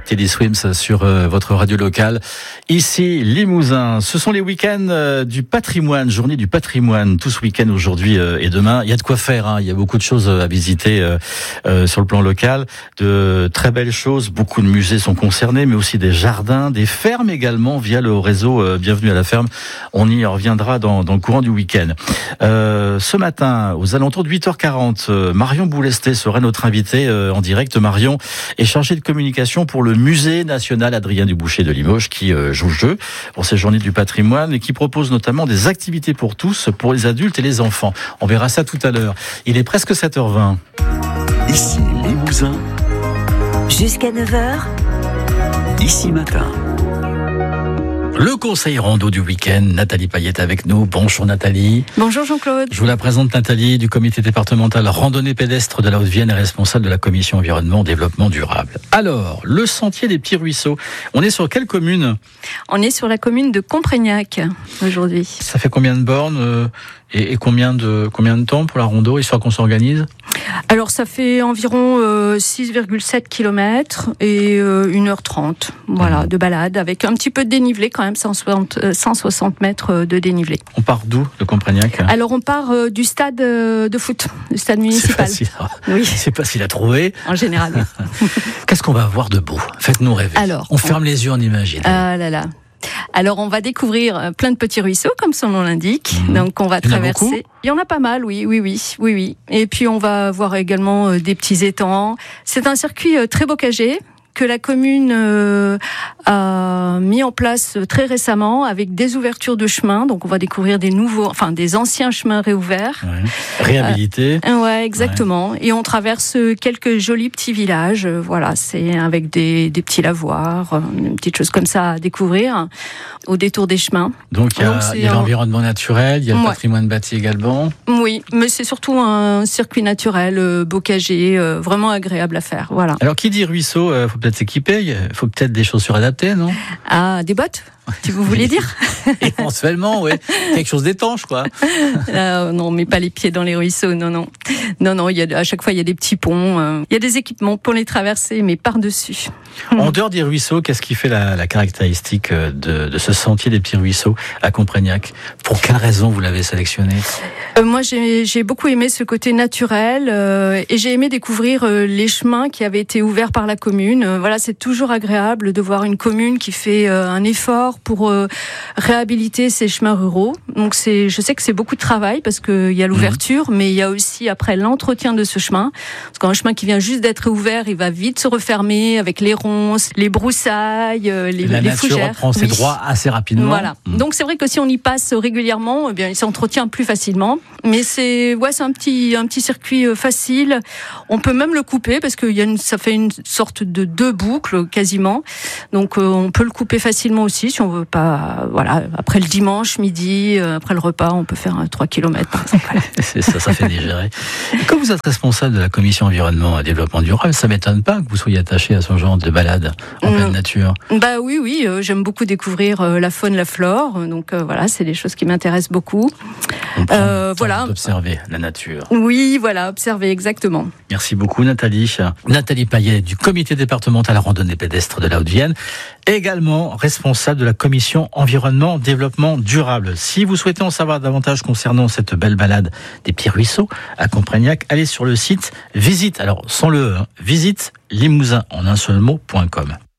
Teddy Swims sur votre radio locale. Ici, Limousin. Ce sont les week-ends du patrimoine, journée du patrimoine, tout ce week-end aujourd'hui et demain. Il y a de quoi faire, hein. Il y a beaucoup de choses à visiter sur le plan local. De très belles choses. Beaucoup de musées sont concernés, mais aussi des jardins, des fermes également via le réseau Bienvenue à la ferme. On y reviendra dans le courant du week-end. Ce matin, aux alentours de 8h40, Marion Boulesté sera notre invitée en direct. Marion est chargée de communication pour le Musée national Adrien Dubouché de Limoges qui joue le jeu pour ces journées du patrimoine et qui propose notamment des activités pour tous, pour les adultes et les enfants. On verra ça tout à l'heure. Il est presque 7h20. Ici Limousin. Jusqu'à 9h. Ici Matin. Le conseil rando du week-end, Nathalie Payette avec nous. Bonjour Nathalie. Bonjour Jean-Claude. Je vous la présente Nathalie du comité départemental randonnée pédestre de la Haute-Vienne et responsable de la commission environnement développement durable. Alors, le sentier des Petits Ruisseaux, on est sur quelle commune ? On est sur la commune de Comprégnac aujourd'hui. Ça fait combien de bornes et combien de temps pour la rando, histoire qu'on s'organise ? Alors ça fait environ 6,7 km et 1h30 de balade avec un petit peu de dénivelé quand même, 160 mètres de dénivelé. On part d'où de Comprégnac ? Alors on part du stade de foot, du stade municipal. C'est facile à trouver. En général. Oui. Qu'est-ce qu'on va voir de beau ? Faites-nous rêver. Alors, on ferme les yeux, on imagine. Ah là là. Alors, on va découvrir plein de petits ruisseaux, comme son nom l'indique. Donc, on va traverser. Il y en a pas mal, oui. Et puis, on va voir également des petits étangs. C'est un circuit très bocagé que la commune a mis en place très récemment avec des ouvertures de chemins. Donc, on va découvrir des anciens chemins réouverts. Ouais. Réhabilités. Ouais, exactement. Ouais. Et on traverse quelques jolis petits villages. Voilà, c'est avec des petits lavoirs, des petites choses comme ça à découvrir au détour des chemins. Donc, il y a l'environnement naturel, il y a le patrimoine bâti également. Oui, mais c'est surtout un circuit naturel, bocager, vraiment agréable à faire. Voilà. Alors, qui dit ruisseau, faut peut-être s'équiper, il faut peut-être des chaussures adaptées, non ? Ah, des bottes ? Vous voulez dire ? Éventuellement, oui. Quelque chose d'étanche, quoi. Non, mais pas les pieds dans les ruisseaux, non. Non, à chaque fois, il y a des petits ponts. Il y a des équipements pour les traverser, mais par-dessus. En dehors des ruisseaux, qu'est-ce qui fait la caractéristique de ce sentier des Petits Ruisseaux à Comprégnac ? Pour quelle raison vous l'avez sélectionné ? Moi, j'ai beaucoup aimé ce côté naturel et j'ai aimé découvrir les chemins qui avaient été ouverts par la commune. Voilà, c'est toujours agréable de voir une commune qui fait un effort pour réhabiliter ces chemins ruraux. Donc, je sais que c'est beaucoup de travail parce qu'il y a l'ouverture, mais il y a aussi après l'entretien de ce chemin. Parce qu'un chemin qui vient juste d'être ouvert, il va vite se refermer avec les ronces, les broussailles, les fougères. La nature reprend ses droits assez rapidement. Voilà. Donc, c'est vrai que si on y passe régulièrement, eh bien, il s'entretient plus facilement. Mais c'est un petit circuit facile. On peut même le couper parce que ça fait une sorte de 2 boucles quasiment. Donc on peut le couper facilement aussi si on veut pas. Voilà, après le dimanche midi, après le repas, on peut faire 3 km par exemple. Voilà. C'est ça fait digérer. Comme vous êtes responsable de la commission environnement et développement durable, ça m'étonne pas que vous soyez attaché à ce genre de balade en pleine nature. Bah oui, j'aime beaucoup découvrir la faune, la flore. Donc voilà, c'est des choses qui m'intéressent beaucoup. Voilà. Observer la nature. Oui, voilà, observer exactement. Merci beaucoup Nathalie. Nathalie Payet du comité départemental randonnée pédestre de la Haute-Vienne, également responsable de la commission environnement développement durable. Si vous souhaitez en savoir davantage concernant cette belle balade des Petits Ruisseaux à Comprégnac, allez sur le site visite, alors sans le visite limousin en un seul mot.com.